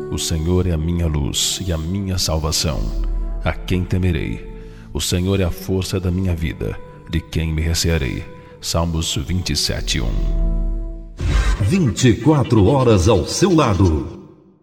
O Senhor é a minha luz e a minha salvação. A quem temerei? O Senhor é a força da minha vida. De quem me recearei? Salmos 27:1. 24 horas ao seu lado.